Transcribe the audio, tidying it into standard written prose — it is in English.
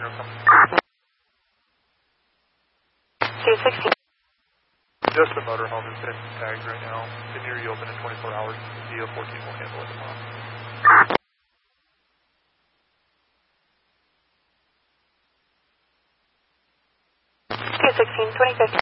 intercom. 216. Just the motorhome has been tagged right now. Can you reopen in 24 hours? DO 14 will handle it tomorrow. 216, 2050.